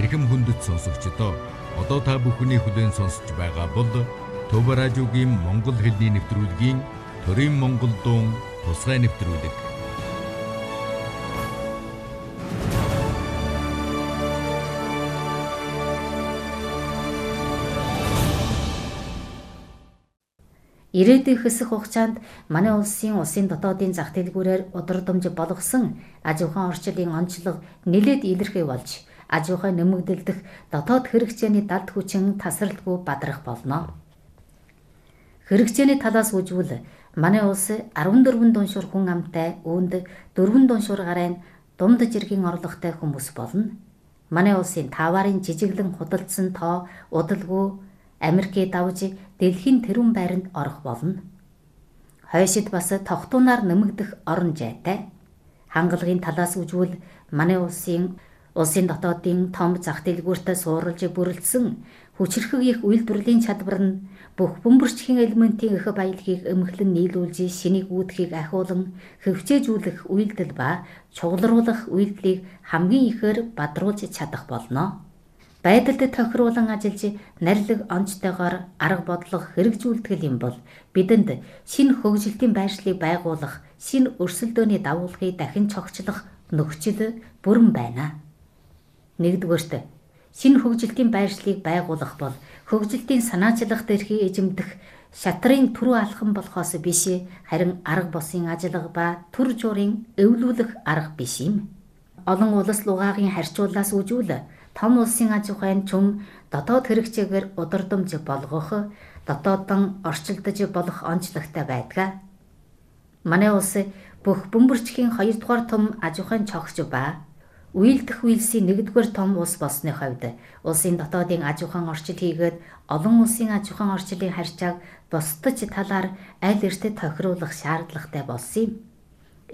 эрхэм хүндэт сонсогчдоо одоо та бүхний хүлээн сонсож байгаа бол Төв радиогийн Монгол хэлний нэвтрүүлгийн Төрийн Монгол дуун тусгай нэвтрүүлэг. Ирээдүйн хэсэг хугацаанд манай улсын дотоодын зах дэлгүүрээр удирдамж болгосон аж ахуйн орчлын онцлог нэлээд илэрхий болж, аж ахуйн нэмэгдэлдэх дотоод хэрэгцээний далд хүчин тасралтгүй бадрах болно. Хэрэгцээний талаас үзвэл манай улс 14 дуншуур хүн амтай, үүнд 4 дуншуур гарайн дунд жиргэн орлоготой хүмүүс болно. Манай улсын таварын жижиглэн худалдсан тоо удалгүй Америкийн давж дэлхийн тэрүүн байранд орох болно. Хойшид бас тогтуунаар нэмэгдэх орон зайтай. Хангалагын талаас үзвэл манай улсын дотоодын том зах дэлгүүртээ суурилж бүрэлдсэн хүчирхэг их үйлдвэрлэлийн чадвар нь бүх бөмбөрчхийн элементийн их баялагийг эмхлэн нийлүүлж шинийг үүдхийг ахиулан хөвчөөжүүлэх үйлдэл ба чугларуулах үйлдэлийг хамгийн ихээр бадруулж чадах болно. Байдалд тохируулан ажиллаж нарилэг онцтойгоор арга бодлого хэрэгжүүлдэг юм бол бидэнд шинэ хөгжилтийн байршлыг байгуулах, шинэ өрсөлдөөний дагуулгыг дахин цогцлох нөхцөл бүрэн байна. Нэгдүгээрт, шинэ хөгжилтийн байршлыг байгуулах бол хөгжилтийн санаачлах дээрхий эзэмдэх шатрын түрүү алхам болохоос биш, харин арга бусын ажиллага ба төр журын эвлүүлэх арга биш юм. Олон улс лугаагийн харьцуулаас үзвэл том улсын аж ахуйн чөм дотоод хэрэгцээгээр удирдамж болгох, дотоодон орчилдож болох онцлогтой байдаг. Манай улс бүх бөмбөрчхийн 2 дугаар том аж ахуйн цогц ба үйлдэх үйлсийн 1 дугаар том улс болсны хувьд улсын дотоодын аж ахуйн орчил хийгээд олон улсын аж ахуйн орчлын харьцааг бусдаж талаар аль эртээ тохируулах шаардлагатай болсон юм.